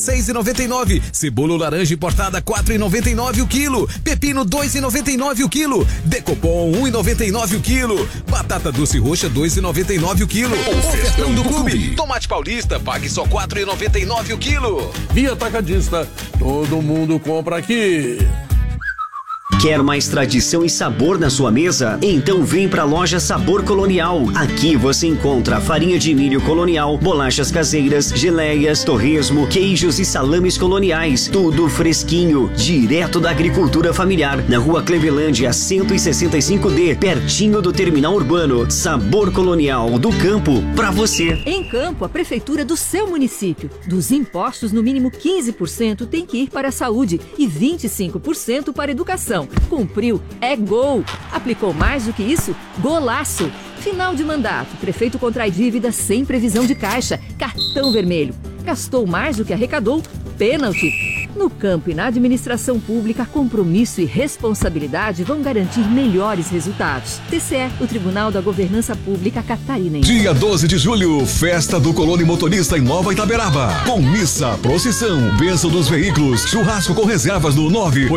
6,99. Cebola laranja importada 4,99 o quilo. Pepino 2,99 o quilo. Decopom 1,99 o quilo. Batata doce roxa 2,99 o quilo. Ofertão do clube. Tomate paulista, pague só 4,99 o quilo. Via Atacadista, todo mundo compra aqui. Quer mais tradição e sabor na sua mesa? Então vem pra loja Sabor Colonial. Aqui você encontra farinha de milho colonial, bolachas caseiras, geleias, torresmo, queijos e salames coloniais. Tudo fresquinho, direto da agricultura familiar. Na rua Clevelândia, 165D, pertinho do terminal urbano. Sabor Colonial, do campo pra você. Em Campo, a prefeitura do seu município. Dos impostos, no mínimo 15% tem que ir para a saúde e 25% para a educação. Cumpriu, é gol. Aplicou mais do que isso? Golaço. Final de mandato, prefeito contrai dívida sem previsão de caixa, cartão vermelho. Gastou mais do que arrecadou? Pênalti. No campo e na administração pública, compromisso e responsabilidade vão garantir melhores resultados. TCE, o Tribunal da Governança Pública Catarinense. Dia 12 de julho, festa do Colônia Motorista em Nova Itaberaba. Com missa, procissão, bênção dos veículos, churrasco com reservas no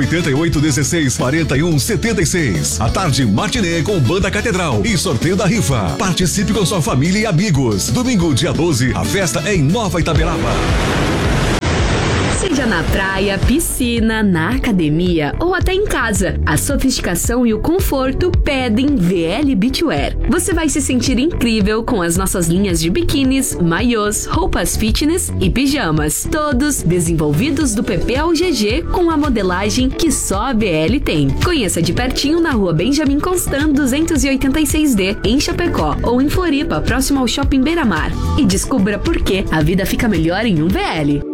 988164176. À tarde, matinê com banda catedral e sorteio da rifa. Participe com sua família e amigos. Domingo, dia 12, a festa é em Nova Itaberaba. Seja na praia, piscina, na academia ou até em casa, a sofisticação e o conforto pedem VL Beachwear. Você vai se sentir incrível com as nossas linhas de biquínis, maiôs, roupas fitness e pijamas, todos desenvolvidos do PP ao GG com a modelagem que só a VL tem. Conheça de pertinho na rua Benjamin Constant 286D, em Chapecó, ou em Floripa, próximo ao Shopping Beira-Mar. E descubra por que a vida fica melhor em um VL.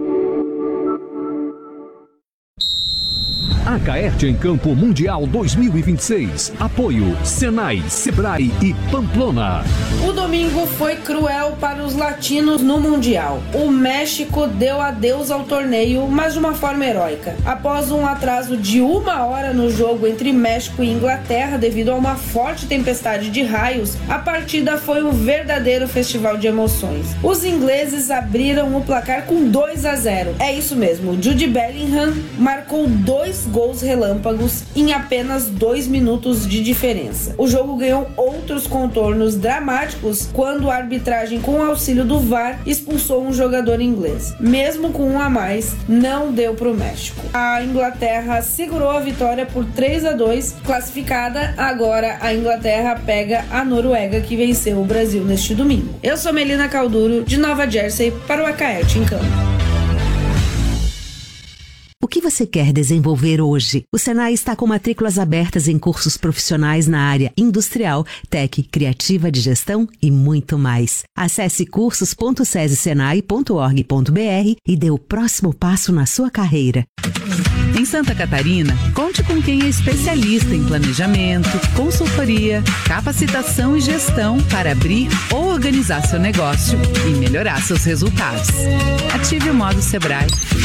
A Caerte em Campo Mundial 2026. Apoio Senai, Sebrae e Pamplona. O domingo foi cruel para os latinos no Mundial. O México deu adeus ao torneio, mas de uma forma heróica. Após um atraso de 1 hora no jogo entre México e Inglaterra devido a uma forte tempestade de raios, a partida foi um verdadeiro festival de emoções. Os ingleses abriram o placar com 2-0. É isso mesmo, Jude Bellingham marcou 2 gols relâmpagos em apenas 2 minutos de diferença. O jogo ganhou outros contornos dramáticos quando a arbitragem, com o auxílio do VAR, expulsou um jogador inglês. Mesmo com 1 a mais, não deu para o México. A Inglaterra segurou a vitória por 3-2, classificada. Agora a Inglaterra pega a Noruega, que venceu o Brasil neste domingo. Eu sou Melina Calduro, de Nova Jersey, para o Acaerte em Campo. O que você quer desenvolver hoje? O Senai está com matrículas abertas em cursos profissionais na área industrial, tech, criativa de gestão e muito mais. Acesse cursos.sesesenai.org.br e dê o próximo passo na sua carreira. Em Santa Catarina, conte com quem é especialista em planejamento, consultoria, capacitação e gestão para abrir ou organizar seu negócio e melhorar seus resultados. Ative o modo Sebrae.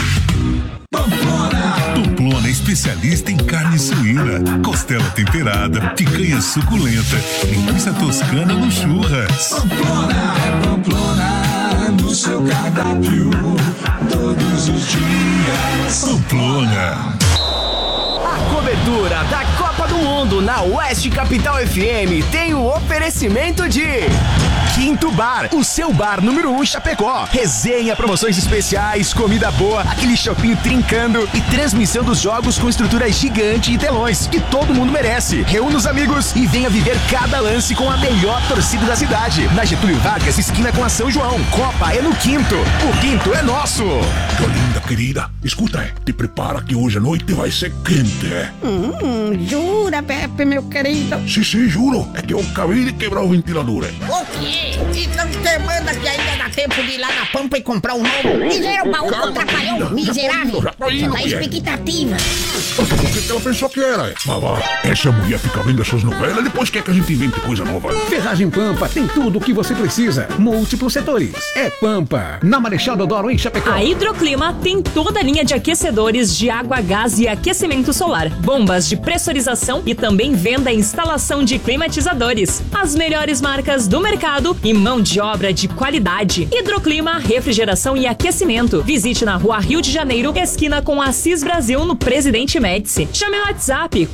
Pamplona é especialista em carne suína, costela temperada, picanha suculenta, linguiça toscana no churras. Pamplona, no seu cardápio, todos os dias. Pamplona. A cobertura da Copa do Mundo na Oeste Capital FM tem o oferecimento de Quinto Bar, o seu bar número 1 em Chapecó. Resenha, promoções especiais, comida boa, aquele shopping trincando e transmissão dos jogos com estrutura gigante e telões que todo mundo merece. Reúna os amigos e venha viver cada lance com a melhor torcida da cidade. Na Getúlio Vargas, esquina com a São João. Copa é no Quinto. O Quinto é nosso. Linda querida, escuta, te prepara que hoje à noite vai ser quente. Jura, Pepe, meu querido? Sim, juro. É que eu acabei de quebrar o ventilador. O quê? Então você manda que ainda dá tempo de ir lá na Pampa e comprar um novo? Misério baú com trapalhão, miserável. tá indo, Tá expectativa. Nossa, por que ela pensou que era? Babá, essa mulher fica vendo essas novelas e depois quer que a gente invente coisa nova. Ferragem Pampa tem tudo o que você precisa. Múltiplos setores. É Pampa. Na Marechal Deodoro, em Chapecó. A Hidroclima tem toda a linha de aquecedores de água, gás e aquecimento solar, bombas de pressurização e também venda e instalação de climatizadores. As melhores marcas do mercado e mão de obra de qualidade. Hidroclima, refrigeração e aquecimento. Visite na Rua Rio de Janeiro, esquina com Assis Brasil, no Presidente Médici. Chame no WhatsApp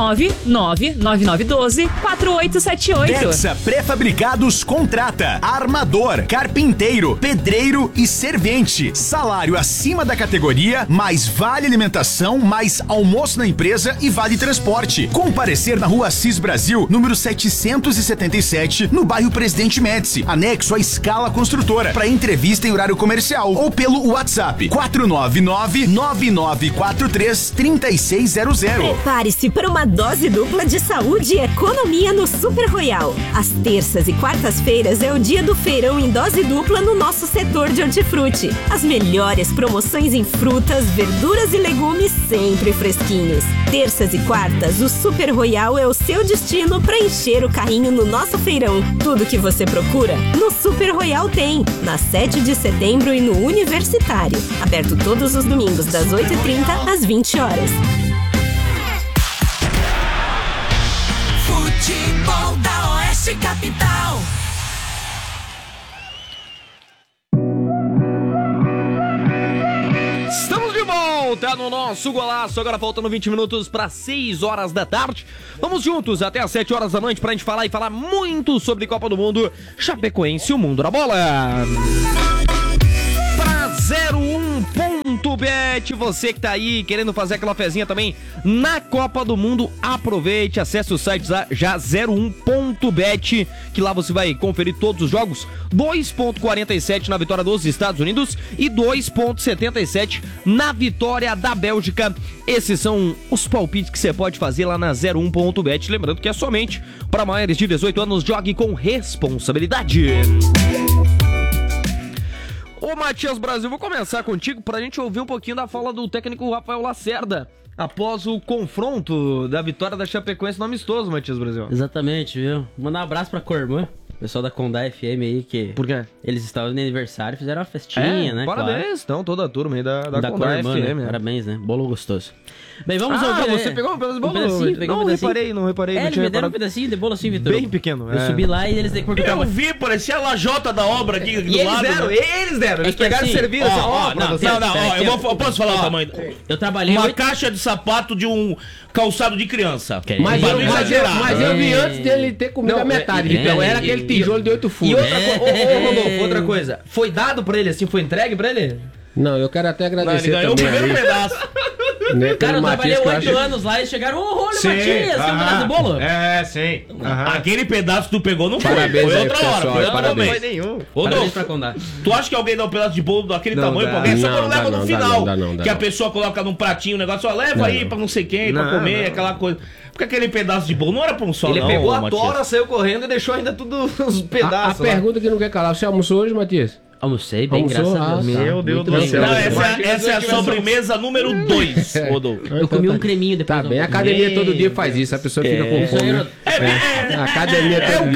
49999124878. Dexa Pré-Fabricados contrata armador, carpinteiro, pedreiro e servente. Salário acima da categoria, mais vale alimentação, mais almoço na empresa e vale transporte. Comparecer na Rua Assis Brasil, número 777, no bairro Presidente Médici, anexo à Escala Construtora, para entrevista em horário comercial ou pelo WhatsApp 499-9943-3600. Prepare-se para uma dose dupla de saúde e economia no Super Royal. Às terças e quartas-feiras é o dia do feirão em dose dupla no nosso setor de hortifruti. As melhores promoções em frutas, verduras e legumes sempre fresquinhos. Terças e quartas, o Super Royal é o seu destino para encher o carrinho no nosso feirão. Tudo que você procura, no Super Royal tem. Na 7 de setembro e no Universitário. Aberto todos os domingos, das 8h30 às 20 horas. Futebol da Oeste Capital. Estamos de volta no nosso golaço, agora faltando 20 minutos para 6 horas da tarde. Vamos juntos até às 7 horas da noite pra gente falar muito sobre Copa do Mundo, Chapecoense e o mundo da bola. Pra 01.bet, você que tá aí querendo fazer aquela fezinha também na Copa do Mundo, aproveite, acesse o site já 01.bet, que lá você vai conferir todos os jogos. 2.47 na vitória dos Estados Unidos e 2.77 na vitória da Bélgica. Esses são os palpites que você pode fazer lá na 01.bet, lembrando que é somente para maiores de 18 anos, jogue com responsabilidade. Ô Matias Brasil, vou começar contigo pra gente ouvir um pouquinho da fala do técnico Rafael Lacerda após o confronto da vitória da Chapecoense no amistoso, Matias Brasil. Exatamente, viu? Mandar um abraço pra Cormã, pessoal da Condá FM aí, que... Por quê? Eles estavam no aniversário, fizeram uma festinha, né? Parabéns, claro. então, toda a turma aí da Condá Cormã, FM. Né? Parabéns, né? Bolo gostoso. Bem, vamos ouvir... você pegou um pedaço de bolo? Não reparei. Não tinha me deram um pedacinho de bolo assim, Vitor. Bem pequeno. Eu subi lá e eles... Eu vi, parecia a lajota da obra aqui do lado. Eles deram. Eles pegaram e serviram essa obra. Eu posso falar o tamanho? Eu trabalhei... Uma caixa de sapato de um calçado de criança. Mas eu vi antes dele ter comido a metade. Então era aquele tijolo de 8 furos. E outra coisa, Rodolfo, outra coisa. Foi dado pra ele assim? Foi entregue pra ele? Não, eu quero até agradecer. Ele ganhou o primeiro pedaço. Cara, eu trabalhei 8 anos lá e chegaram, ô, Rôlio Matias, quer um pedaço de bolo? É, sim. Aquele pedaço que tu pegou não foi. Parabéns, foi aí, outra pessoal, hora, foi outro parabéns. momento. Não foi nenhum. Parabéns pra Condá. Tu acha que alguém dá um pedaço de bolo daquele tamanho pra alguém? Só quando leva no final. Que a pessoa coloca num pratinho o negócio, ó, leva aí pra não sei quem, pra comer, aquela coisa. Porque aquele pedaço de bolo não era pra um só, Ele não, pegou a Matias. tora, saiu correndo e deixou ainda tudo os pedaços. A pergunta que não quer calar, você almoçou hoje, Matias? Almocei bem, graças a Deus. Meu Deus do céu. Não, essa é a sobremesa número 2, Rodolfo. Eu comi um creminho depois. Tá bem, a academia todo dia faz isso, a pessoa fica com fome. A academia todo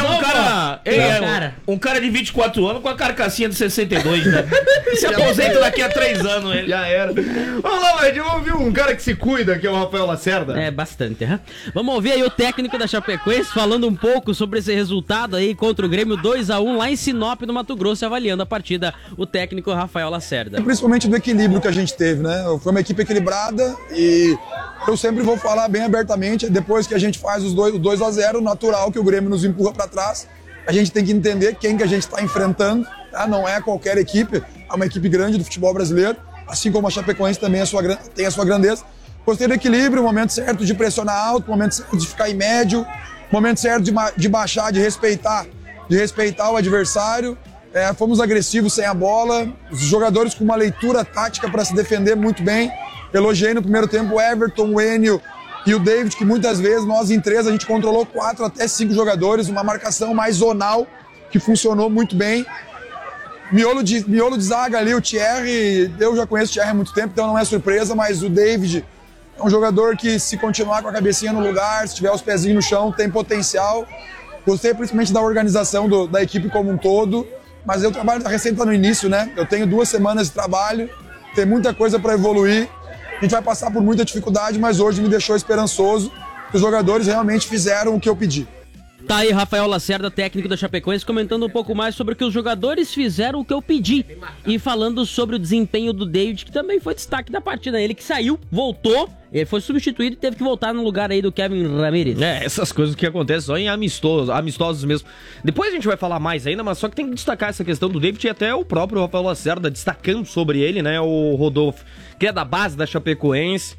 dia. Um cara de 24 anos com a carcassinha de 62, né? Se aposenta daqui a 3 anos, ele. Já era. Vamos lá, Ed, vamos ouvir um cara que se cuida, que é o Rafael Lacerda. É, bastante. Vamos ouvir aí o técnico da Chapecoense falando um pouco sobre esse resultado aí contra o Grêmio 2-1 lá em Sinop, no Mato Grosso, avaliando a partida, o técnico Rafael Lacerda. Principalmente do equilíbrio que a gente teve, né? Foi uma equipe equilibrada e eu sempre vou falar bem abertamente, depois que a gente faz o 2-0, natural que o Grêmio nos empurra para trás, a gente tem que entender quem que a gente está enfrentando, tá? Não é qualquer equipe, é uma equipe grande do futebol brasileiro, assim como a Chapecoense também tem a sua grandeza. Gostei do equilíbrio, o momento certo de pressionar alto, o momento certo de ficar em médio, o momento certo de baixar, de respeitar o adversário. Fomos agressivos sem a bola, os jogadores com uma leitura tática para se defender muito bem. Elogiei no primeiro tempo o Everton, o Enio e o David, que muitas vezes nós em 3 a gente controlou 4 até 5 jogadores, uma marcação mais zonal que funcionou muito bem. Miolo de zaga ali, o Thierry, eu já conheço o Thierry há muito tempo, então não é surpresa, mas o David é um jogador que, se continuar com a cabecinha no lugar, se tiver os pezinhos no chão, tem potencial. Gostei principalmente da organização da equipe como um todo, mas eu trabalho, recém tá no início, né? Eu tenho 2 semanas de trabalho, tem muita coisa para evoluir, a gente vai passar por muita dificuldade, mas hoje me deixou esperançoso que os jogadores realmente fizeram o que eu pedi. Tá aí Rafael Lacerda, técnico da Chapecoense, comentando um pouco mais sobre o que os jogadores fizeram, o que eu pedi. E falando sobre o desempenho do David, que também foi destaque da partida. Ele que saiu, voltou, ele foi substituído e teve que voltar no lugar aí do Kevin Ramírez. Essas coisas que acontecem só em amistosos mesmo. Depois a gente vai falar mais ainda, mas só que tem que destacar essa questão do David e até o próprio Rafael Lacerda destacando sobre ele, né? O Rodolfo, que é da base da Chapecoense.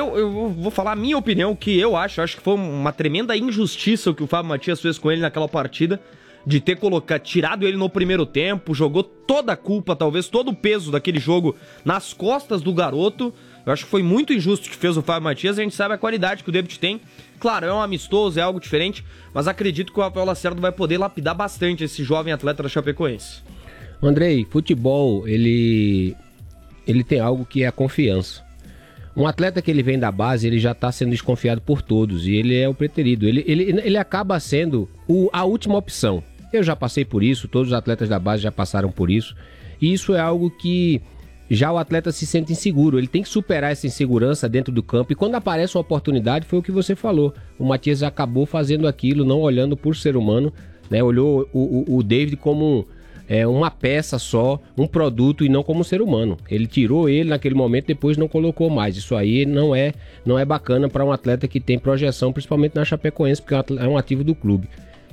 Eu vou falar a minha opinião, que eu acho que foi uma tremenda injustiça o que o Fábio Matias fez com ele naquela partida, de ter tirado ele no primeiro tempo, jogou toda a culpa, talvez todo o peso daquele jogo nas costas do garoto. Eu acho que foi muito injusto o que fez o Fábio Matias, a gente sabe a qualidade que o David tem. Claro, é um amistoso, é algo diferente, mas acredito que o Rafael Lacerda vai poder lapidar bastante esse jovem atleta da Chapecoense. Andrei, futebol, ele tem algo que é a confiança. Um atleta que ele vem da base, ele já está sendo desconfiado por todos e ele é o preterido. Ele acaba sendo a última opção. Eu já passei por isso, todos os atletas da base já passaram por isso. E isso é algo que já o atleta se sente inseguro. Ele tem que superar essa insegurança dentro do campo. E quando aparece uma oportunidade, foi o que você falou. O Matias acabou fazendo aquilo, não olhando por ser humano, né? Olhou o David como uma peça só, um produto e não como um ser humano. Ele tirou ele naquele momento, depois não colocou mais. Isso aí não é bacana para um atleta que tem projeção, principalmente na Chapecoense, porque é um ativo do clube.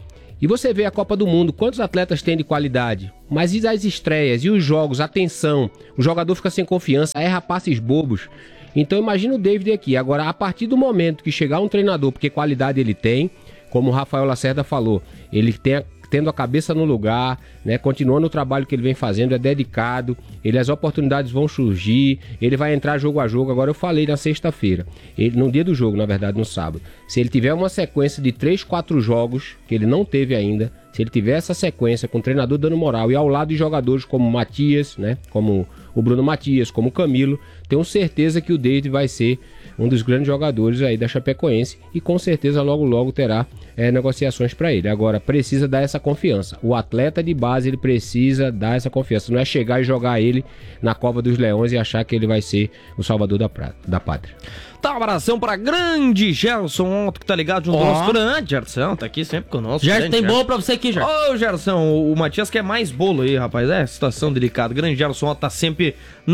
E você vê a Copa do Mundo, quantos atletas tem de qualidade? Mas e as estreias, e os jogos, a tensão? O jogador fica sem confiança, erra passes bobos. Então imagina o David aqui. Agora, a partir do momento que chegar um treinador, porque qualidade ele tem, como o Rafael Lacerda falou, ele tendo a cabeça no lugar, né, continuando o trabalho que ele vem fazendo, é dedicado, as oportunidades vão surgir, ele vai entrar jogo a jogo. Agora eu falei na sexta-feira, no dia do jogo, na verdade no sábado, se ele tiver uma sequência de 3, 4 jogos, que ele não teve ainda, se ele tiver essa sequência com o treinador dando moral e ao lado de jogadores como Matias, né, como o Bruno Matias, como o Camilo, tenho certeza que o David vai ser um dos grandes jogadores aí da Chapecoense e com certeza logo terá negociações para ele. Agora, precisa dar essa confiança. O atleta de base, ele precisa dar essa confiança. Não é chegar e jogar ele na cova dos leões e achar que ele vai ser o salvador da pátria. Tá, um abração pra grande Gerson, que tá ligado junto conosco. Grande Gerson, tá aqui sempre conosco. Gerson, tem bolo pra você aqui, Gerson. Ô, Gerson, o Matias quer mais bolo aí, rapaz. Situação delicada. Grande Gerson tá sempre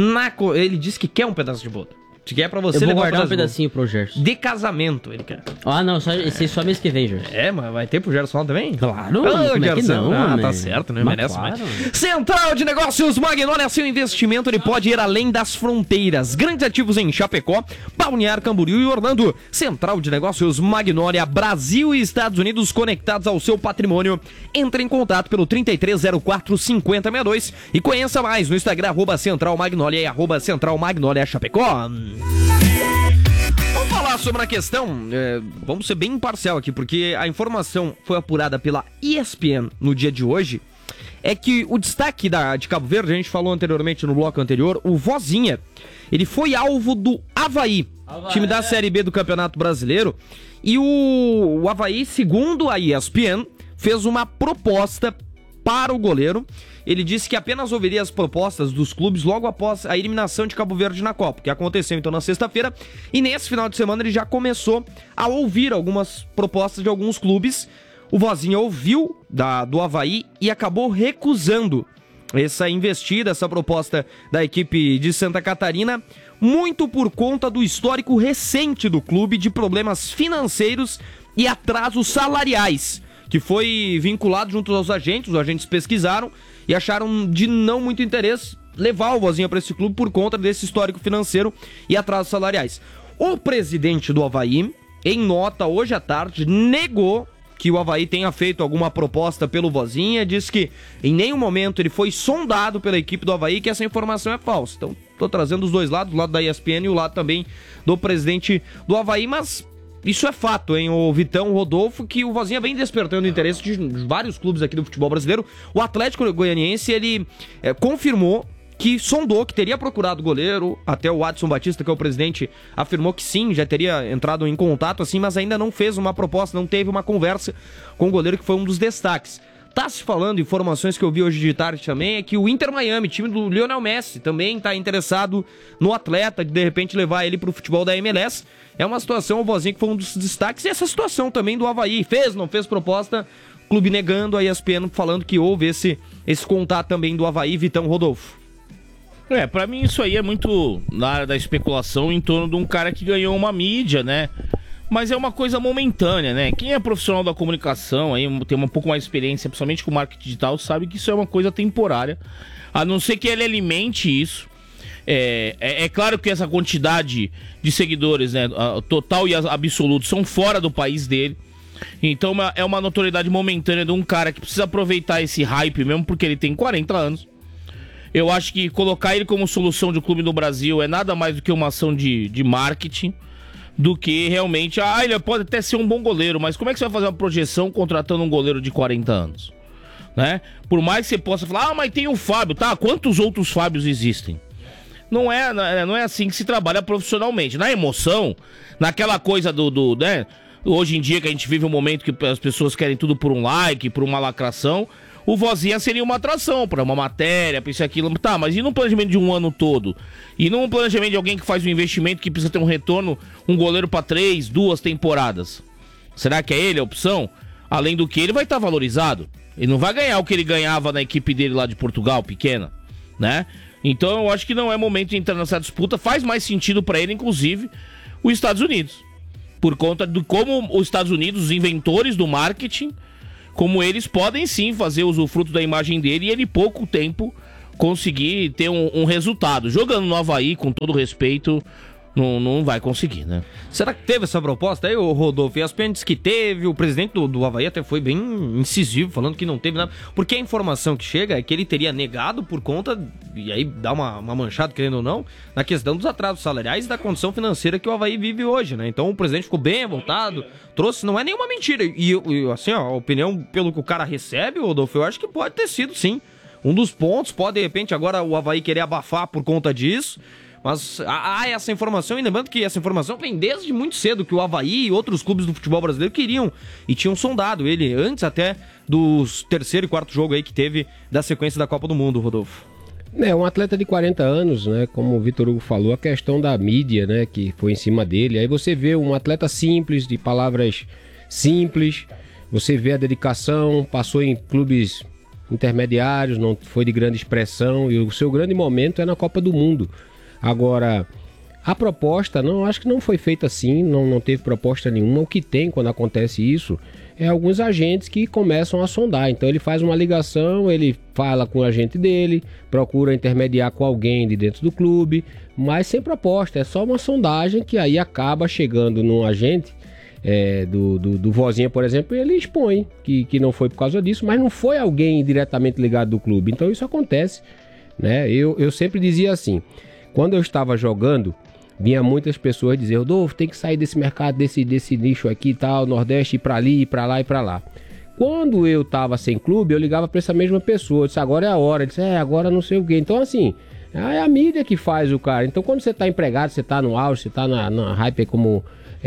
ele disse que quer um pedaço de bolo. Se quer pra você, eu vou guardar um pedacinho pro Gerson. De casamento, ele quer. Não, só mês que vem, Gerson. Mas vai ter pro Gerson também? Claro, como é que não, tá certo, né? Merece mais. Central de Negócios Magnólia, seu investimento, ele pode ir além das fronteiras. Grandes ativos em Chapecó, Balneário Camboriú e Orlando. Central de Negócios Magnólia, Brasil e Estados Unidos conectados ao seu patrimônio. Entre em contato pelo 3304-5062 e conheça mais no Instagram, @Central Magnólia e @Central Magnólia Chapecó. Vamos falar sobre a questão, vamos ser bem imparcial aqui, porque a informação foi apurada pela ESPN no dia de hoje, é que o destaque de Cabo Verde, a gente falou anteriormente no bloco anterior, o Vozinha, ele foi alvo do Avaí, time da Série B do Campeonato Brasileiro, e o Avaí, segundo a ESPN, fez uma proposta para o goleiro. Ele disse que apenas ouviria as propostas dos clubes logo após a eliminação de Cabo Verde na Copa, que aconteceu então na sexta-feira, e nesse final de semana ele já começou a ouvir algumas propostas de alguns clubes. O Vozinha ouviu do Avaí e acabou recusando essa investida, essa proposta da equipe de Santa Catarina, muito por conta do histórico recente do clube de problemas financeiros e atrasos salariais, que foi vinculado junto aos agentes. Os agentes pesquisaram e acharam de não muito interesse levar o Vozinha para esse clube por conta desse histórico financeiro e atrasos salariais. O presidente do Avaí, em nota hoje à tarde, negou que o Avaí tenha feito alguma proposta pelo Vozinha, disse que em nenhum momento ele foi sondado pela equipe do Avaí, que essa informação é falsa. Então, estou trazendo os dois lados, o lado da ESPN e o lado também do presidente do Avaí, mas isso é fato, hein, o Vitão, o Rodolfo, que o Vozinha vem despertando o interesse de vários clubes aqui do futebol brasileiro. O Atlético Goianiense, ele confirmou que sondou, que teria procurado o goleiro, até o Adson Batista, que é o presidente, afirmou que sim, já teria entrado em contato, assim, mas ainda não fez uma proposta, não teve uma conversa com o goleiro, que foi um dos destaques. Tá se falando, informações que eu vi hoje de tarde também, é que o Inter Miami, time do Lionel Messi, também tá interessado no atleta, de repente levar ele pro futebol da MLS. É uma situação, o Vozinha, que foi um dos destaques, e essa situação também do Avaí, não fez proposta, clube negando, a ESPN falando que houve esse contato também do Avaí. Vitão, Rodolfo. Pra mim isso aí é muito na área da especulação em torno de um cara que ganhou uma mídia, né? Mas é uma coisa momentânea, né? Quem é profissional da comunicação, aí tem um pouco mais de experiência, principalmente com marketing digital, sabe que isso é uma coisa temporária, a não ser que ele alimente isso. É claro que essa quantidade de seguidores, né, total e absoluto, são fora do país dele. Então é uma notoriedade momentânea de um cara que precisa aproveitar esse hype mesmo, porque ele tem 40 anos. Eu acho que colocar ele como solução de um clube no Brasil é nada mais do que uma ação de marketing, do que realmente, ele pode até ser um bom goleiro, mas como é que você vai fazer uma projeção contratando um goleiro de 40 anos? Né? Por mais que você possa falar, mas tem o Fábio, tá? Quantos outros Fábios existem? Não é assim que se trabalha profissionalmente. Na emoção, naquela coisa né? Hoje em dia que a gente vive um momento que as pessoas querem tudo por um like, por uma lacração, o Vozinha seria uma atração para uma matéria, para isso e aquilo. Tá, mas e num planejamento de um ano todo? E num planejamento de alguém que faz um investimento que precisa ter um retorno, um goleiro para 3, 2 temporadas? Será que é ele a opção? Além do que, ele vai estar valorizado. Ele não vai ganhar o que ele ganhava na equipe dele lá de Portugal, pequena, né? Então eu acho que não é momento de entrar nessa disputa. Faz mais sentido para ele, inclusive, os Estados Unidos. Por conta de como os Estados Unidos, os inventores do marketing, como eles podem sim fazer usufruto da imagem dele e ele, em pouco tempo, conseguir ter um resultado. Jogando no Avaí, com todo respeito, não vai conseguir, né? Será que teve essa proposta aí, o Rodolfo? E as pênaltis que teve, o presidente do Avaí até foi bem incisivo, falando que não teve nada. Porque a informação que chega é que ele teria negado por conta, e aí dá uma manchada, querendo ou não, na questão dos atrasos salariais e da condição financeira que o Avaí vive hoje, né? Então o presidente ficou bem voltado, trouxe, não é nenhuma mentira. E assim, ó, a opinião pelo que o cara recebe, Rodolfo, eu acho que pode ter sido sim. Um dos pontos, pode de repente agora o Avaí querer abafar por conta disso. Mas há essa informação, e lembrando que essa informação vem desde muito cedo, que o Avaí e outros clubes do futebol brasileiro queriam e tinham sondado ele, antes até dos terceiro e quarto jogo aí que teve da sequência da Copa do Mundo, Rodolfo. Um atleta de 40 anos, né, como o Vitor Hugo falou, a questão da mídia, né, que foi em cima dele, aí você vê um atleta simples, de palavras simples, você vê a dedicação, passou em clubes intermediários, não foi de grande expressão, e o seu grande momento é na Copa do Mundo. Agora, a proposta, acho que não foi feita assim, não teve proposta nenhuma. O que tem quando acontece isso é alguns agentes que começam a sondar. Então ele faz uma ligação, ele fala com o agente dele, procura intermediar com alguém de dentro do clube, mas sem proposta, é só uma sondagem que aí acaba chegando num agente do Vozinha, por exemplo, e ele expõe que não foi por causa disso, mas não foi alguém diretamente ligado do clube. Então isso acontece, né? Eu sempre dizia assim... Quando eu estava jogando, vinha muitas pessoas dizer, Rodolfo, tem que sair desse mercado, desse nicho aqui e tal, Nordeste, ir pra ali, ir pra lá e pra lá. Quando eu estava sem clube, eu ligava para essa mesma pessoa, eu disse, agora é a hora, ele disse, agora não sei o quê. Então assim, é a mídia que faz o cara. Então quando você está empregado, você está no auge, você está na hype, como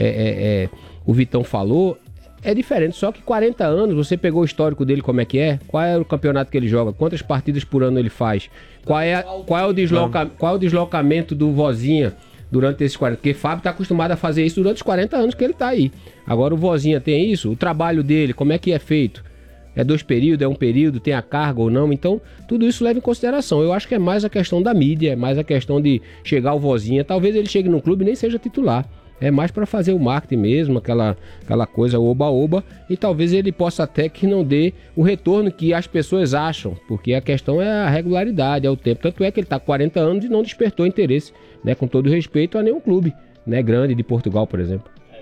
o Vitão falou, é diferente. Só que 40 anos, você pegou o histórico dele, como é que é? Qual é o campeonato que ele joga? Quantas partidas por ano ele faz? Qual é o deslocamento do Vozinha durante esses 40? Porque Fábio está acostumado a fazer isso durante os 40 anos que ele está aí. Agora o Vozinha tem isso? O trabalho dele, como é que é feito? É 2 períodos, é 1 período, tem a carga ou não? Então, tudo isso leva em consideração. Eu acho que é mais a questão da mídia, é mais a questão de chegar o Vozinha. Talvez ele chegue num clube e nem seja titular. É mais para fazer o marketing mesmo, aquela coisa oba-oba, e talvez ele possa até que não dê o retorno que as pessoas acham, porque a questão é a regularidade, é o tempo. Tanto é que ele está com 40 anos e não despertou interesse, né, com todo respeito a nenhum clube, né, grande de Portugal, por exemplo.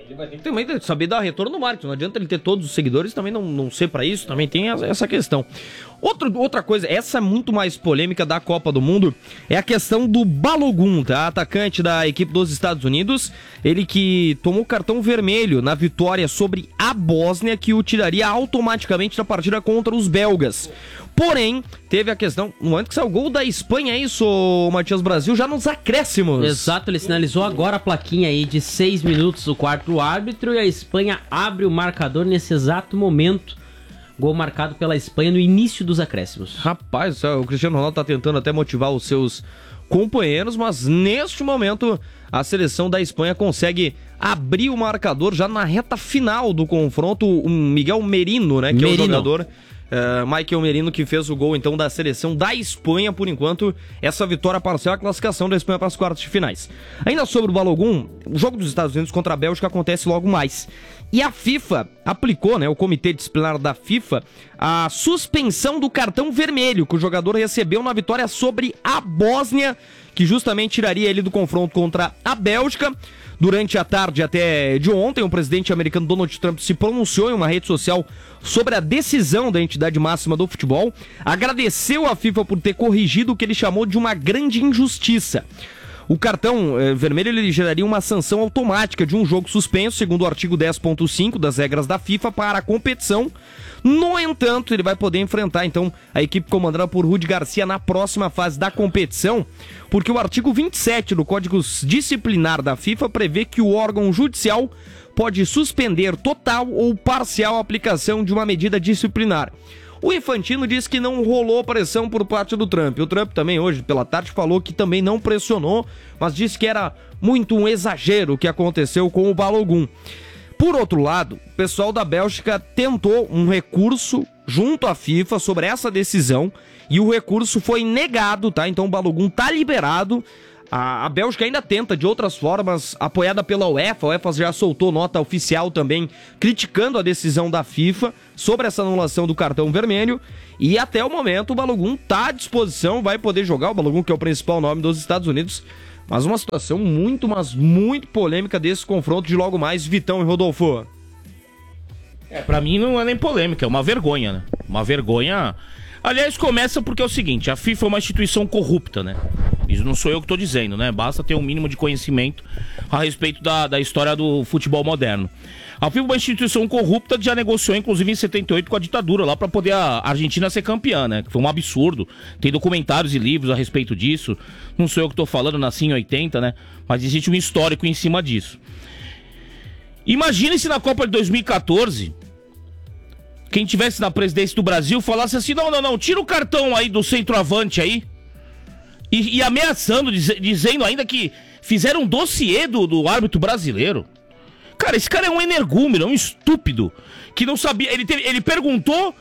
Ele vai ter que também saber dar retorno no marketing. Não adianta ele ter todos os seguidores, também não ser pra isso, também tem essa questão. Outra coisa, essa é muito mais polêmica da Copa do Mundo, é a questão do Balogun, tá? Atacante da equipe dos Estados Unidos, ele que tomou cartão vermelho na vitória sobre a Bósnia, que o tiraria automaticamente da partida contra os belgas. Porém, teve a questão, no momento que saiu o gol da Espanha, é isso, Matias Brasil, já nos acréscimos. Exato, ele sinalizou agora a plaquinha aí de 6 minutos do quarto árbitro e a Espanha abre o marcador nesse exato momento. Gol marcado pela Espanha no início dos acréscimos. Rapaz, o Cristiano Ronaldo tá tentando até motivar os seus companheiros, mas neste momento a seleção da Espanha consegue abrir o marcador já na reta final do confronto. O Miguel Merino, né, que é o jogador... Michael Merino, que fez o gol então da seleção da Espanha. Por enquanto, essa vitória parcial, a classificação da Espanha para as quartas de finais. Ainda sobre o Balogun, o jogo dos Estados Unidos contra a Bélgica acontece logo mais. E a FIFA aplicou, né, o Comitê Disciplinar da FIFA, a suspensão do cartão vermelho que o jogador recebeu na vitória sobre a Bósnia, que justamente tiraria ele do confronto contra a Bélgica. Durante a tarde até de ontem, o presidente americano Donald Trump se pronunciou em uma rede social sobre a decisão da entidade máxima do futebol, agradeceu à FIFA por ter corrigido o que ele chamou de uma grande injustiça. O cartão vermelho ele geraria uma sanção automática de um jogo suspenso, segundo o artigo 10.5 das regras da FIFA para a competição. No entanto, ele vai poder enfrentar então a equipe comandada por Rudi Garcia na próxima fase da competição, porque o artigo 27 do Código Disciplinar da FIFA prevê que o órgão judicial pode suspender total ou parcial a aplicação de uma medida disciplinar. O Infantino disse que não rolou pressão por parte do Trump. O Trump também hoje pela tarde falou que também não pressionou, mas disse que era muito um exagero o que aconteceu com o Balogun. Por outro lado, o pessoal da Bélgica tentou um recurso junto à FIFA sobre essa decisão e o recurso foi negado, tá? Então o Balogun tá liberado. A Bélgica ainda tenta de outras formas, apoiada pela UEFA. A UEFA já soltou nota oficial também criticando a decisão da FIFA sobre essa anulação do cartão vermelho. E até o momento o Balogun tá à disposição, vai poder jogar. O Balogun, que é o principal nome dos Estados Unidos. Mas uma situação muito, mas muito polêmica desse confronto de logo mais, Vitão e Rodolfo. Pra mim não é nem polêmica, é uma vergonha, né? Uma vergonha... Aliás, começa porque é o seguinte, a FIFA é uma instituição corrupta, né? Isso não sou eu que tô dizendo, né? Basta ter um mínimo de conhecimento a respeito da história do futebol moderno. A FIFA é uma instituição corrupta que já negociou, inclusive, em 78 com a ditadura, lá pra poder a Argentina ser campeã, né? Que foi um absurdo. Tem documentários e livros a respeito disso. Não sou eu que tô falando, nasci em 80, né? Mas existe um histórico em cima disso. Imagine se na Copa de 2014... quem tivesse na presidência do Brasil falasse assim, não, tira o cartão aí do centroavante aí. E ameaçando, dizendo ainda que fizeram um dossiê do árbitro brasileiro. Cara, esse cara é um energúmeno, é um estúpido, que não sabia, ele perguntou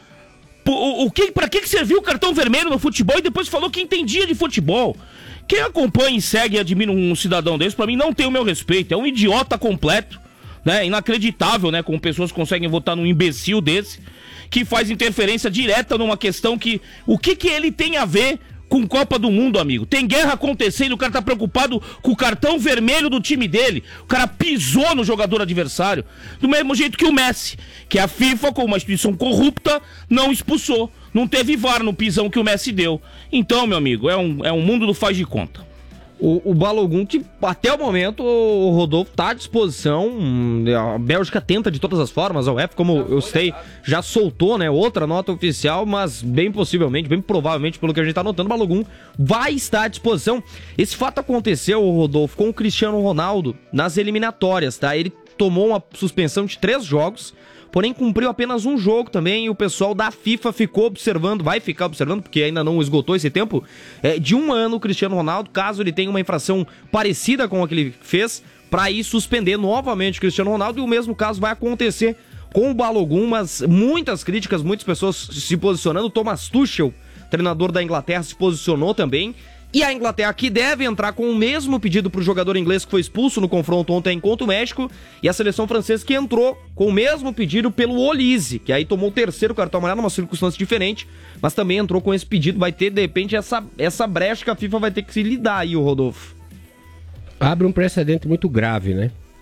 pra que serviu o cartão vermelho no futebol e depois falou que entendia de futebol. Quem acompanha e segue e admira um cidadão desse, pra mim não tem o meu respeito, é um idiota completo, né? Inacreditável, né, como pessoas conseguem votar num imbecil desse, que faz interferência direta numa questão que... O que ele tem a ver com Copa do Mundo, amigo? Tem guerra acontecendo, o cara tá preocupado com o cartão vermelho do time dele. O cara pisou no jogador adversário. Do mesmo jeito que o Messi, que a FIFA, como uma instituição corrupta, não expulsou. Não teve VAR no pisão que o Messi deu. Então, meu amigo, é um mundo do faz de conta. O Balogun, que até o momento o Rodolfo está à disposição. A Bélgica tenta de todas as formas. A UEFA, como eu citei, já soltou, né, outra nota oficial, mas bem possivelmente, bem provavelmente, pelo que a gente está notando, o Balogun vai estar à disposição. Esse fato aconteceu, Rodolfo, com o Cristiano Ronaldo nas eliminatórias, tá? Ele tomou uma suspensão de 3 jogos, porém cumpriu apenas um jogo também, e o pessoal da FIFA ficou observando, vai ficar observando, porque ainda não esgotou esse tempo, de 1 ano o Cristiano Ronaldo, caso ele tenha uma infração parecida com a que ele fez, para ir suspender novamente o Cristiano Ronaldo, e o mesmo caso vai acontecer com o Balogun, mas muitas críticas, muitas pessoas se posicionando. Thomas Tuchel, treinador da Inglaterra, se posicionou também. E a Inglaterra que deve entrar com o mesmo pedido para o jogador inglês que foi expulso no confronto ontem contra o México. E a seleção francesa que entrou com o mesmo pedido pelo Olise, que aí tomou o 3º cartão amarelo, numa circunstância diferente, mas também entrou com esse pedido. Vai ter, de repente, essa brecha que a FIFA vai ter que se lidar aí, o Rodolfo. Abre um precedente muito grave, né?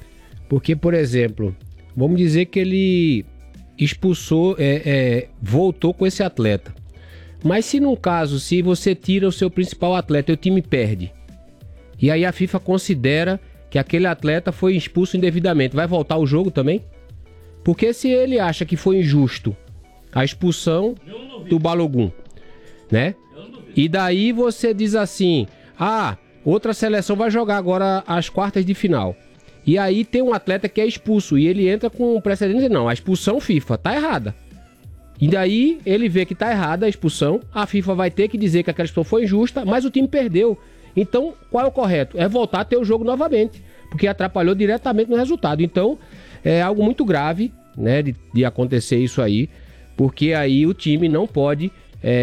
Porque, por exemplo, vamos dizer que ele expulsou, voltou com esse atleta. Mas se num caso, se você tira o seu principal atleta e o time perde, e aí a FIFA considera que aquele atleta foi expulso indevidamente, vai voltar o jogo também? Porque se ele acha que foi injusto a expulsão do Balogun, né? E daí você diz assim, outra seleção vai jogar agora as quartas de final. E aí tem um atleta que é expulso e ele entra com o precedente, não, a expulsão FIFA tá errada. E daí ele vê que tá errada a expulsão, a FIFA vai ter que dizer que aquela expulsão foi injusta, mas o time perdeu. Então, qual é o correto? É voltar a ter o jogo novamente, porque atrapalhou diretamente no resultado. Então, é algo muito grave, né, de acontecer isso aí, porque aí o time não pode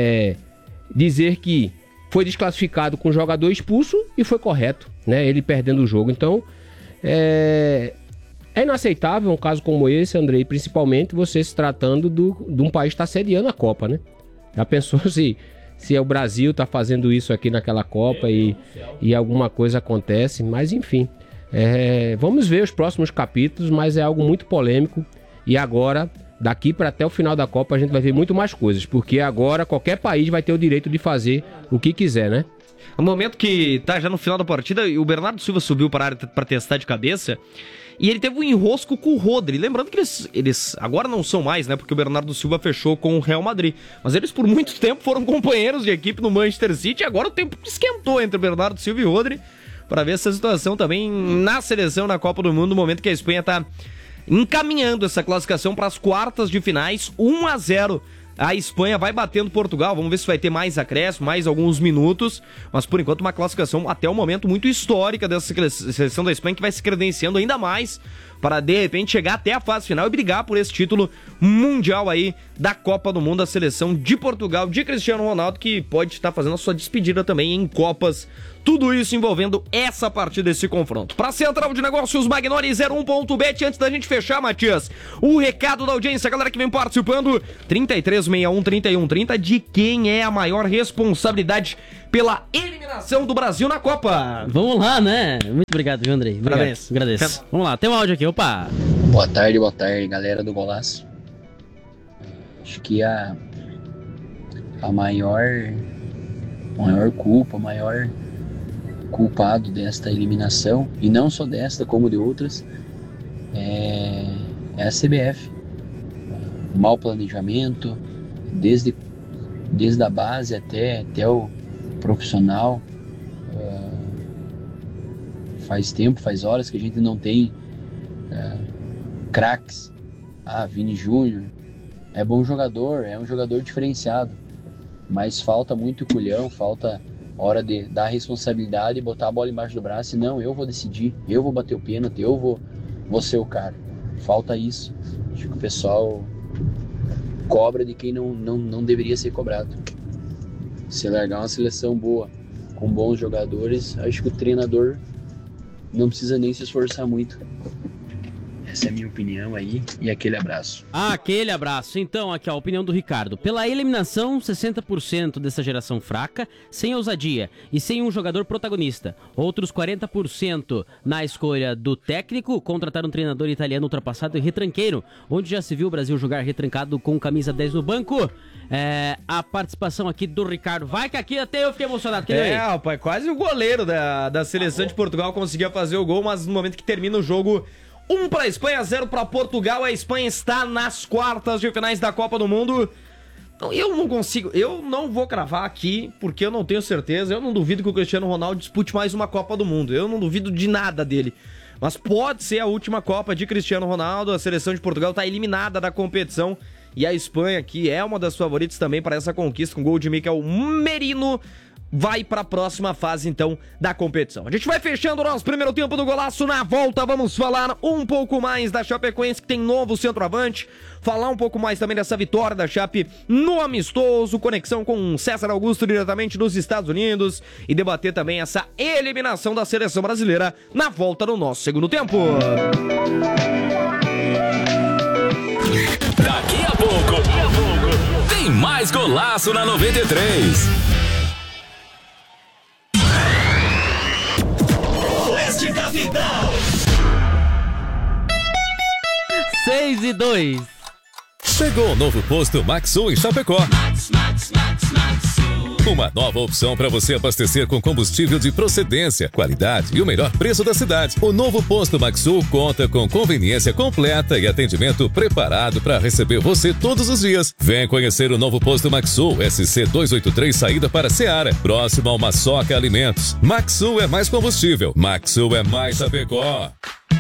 dizer que foi desclassificado com o jogador expulso e foi correto, né, ele perdendo o jogo. Então, é inaceitável um caso como esse, Andrei, principalmente você se tratando de um país que está sediando a Copa, né? Já pensou se o Brasil está fazendo isso aqui naquela Copa e alguma coisa acontece, mas enfim, vamos ver os próximos capítulos, mas é algo muito polêmico e agora, daqui para até o final da Copa, a gente vai ver muito mais coisas, porque agora qualquer país vai ter o direito de fazer o que quiser, né? No momento que tá já no final da partida, o Bernardo Silva subiu para a área para testar de cabeça e ele teve um enrosco com o Rodri. Lembrando que eles agora não são mais, né? Porque o Bernardo Silva fechou com o Real Madrid. Mas eles por muito tempo foram companheiros de equipe no Manchester City e agora o tempo esquentou entre o Bernardo Silva e o Rodri para ver essa situação também na seleção na Copa do Mundo, no momento que a Espanha tá encaminhando essa classificação para as quartas de finais, 1-0. A Espanha vai batendo Portugal, vamos ver se vai ter mais acréscimo, mais alguns minutos, mas por enquanto uma classificação até o momento muito histórica dessa seleção da Espanha, que vai se credenciando ainda mais para de repente chegar até a fase final e brigar por esse título mundial aí da Copa do Mundo, a seleção de Portugal, de Cristiano Ronaldo, que pode estar fazendo a sua despedida também em Copas. Tudo isso envolvendo essa partida, esse confronto. Para Central de Negócios, Magnoli 01.bet. Antes da gente fechar, Matias, o recado da audiência, a galera que vem participando, 3361-3130, de quem é a maior responsabilidade pela eliminação do Brasil na Copa? Vamos lá, né? Muito obrigado, viu, Andrei? Obrigado. Parabéns. Agradeço. Vamos lá, tem um áudio aqui, opa. Boa tarde, galera do Golaço. Acho que a maior culpa, o maior culpado desta eliminação, e não só desta, como de outras, é a CBF. Mau planejamento, desde a base até o profissional. Faz horas que a gente não tem craques. Vini Júnior é bom jogador, é um jogador diferenciado, mas falta muito culhão, falta hora de dar responsabilidade e botar a bola embaixo do braço e não, eu vou decidir, eu vou bater o pênalti, eu vou ser o cara. Falta isso. Acho que o pessoal cobra de quem não deveria ser cobrado. Se largar uma seleção boa, com bons jogadores, acho que o treinador não precisa nem se esforçar muito. Essa é a minha opinião aí, e aquele abraço. Aquele abraço. Então, aqui a opinião do Ricardo. Pela eliminação, 60% dessa geração fraca, sem ousadia e sem um jogador protagonista. Outros 40% na escolha do técnico, contratar um treinador italiano ultrapassado e retranqueiro, onde já se viu o Brasil jogar retrancado com camisa 10 no banco. A participação aqui do Ricardo. Vai que aqui até eu fiquei emocionado. Rapaz, quase o goleiro da seleção de Portugal conseguia fazer o gol, mas no momento que termina o jogo, 1 para a Espanha, 0 para Portugal. A Espanha está nas quartas de finais da Copa do Mundo. Então eu não vou cravar aqui, porque eu não tenho certeza. Eu não duvido que o Cristiano Ronaldo dispute mais uma Copa do Mundo. Eu não duvido de nada dele. Mas pode ser a última Copa de Cristiano Ronaldo. A seleção de Portugal está eliminada da competição. E a Espanha, que é uma das favoritas também para essa conquista, com gol de Mikel Merino, vai para a próxima fase, então, da competição. A gente vai fechando o nosso primeiro tempo do Golaço. Na volta, vamos falar um pouco mais da Chapecoense, que tem novo centroavante. Falar um pouco mais também dessa vitória da Chape no amistoso. Conexão com César Augusto, diretamente dos Estados Unidos. E debater também essa eliminação da seleção brasileira na volta no nosso segundo tempo. Daqui a pouco, tem mais Golaço na 93. Oeste Capital. 6:02. Chegou o novo posto Maxsul em Chapecó. Uma nova opção para você abastecer com combustível de procedência, qualidade e o melhor preço da cidade. O novo posto Maxsul conta com conveniência completa e atendimento preparado para receber você todos os dias. Vem conhecer o novo posto Maxsul, SC 283, saída para Ceará, próximo ao Maçoca Alimentos. Maxsul é mais combustível, Maxsul é mais Chapecó.